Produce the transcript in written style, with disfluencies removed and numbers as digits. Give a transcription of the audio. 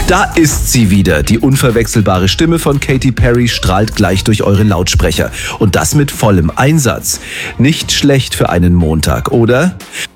Da ist sie wieder. Die unverwechselbare Stimme von Katy Perry strahlt gleich durch eure Lautsprecher. Und das mit vollem Einsatz. Nicht schlecht für einen Montag, oder?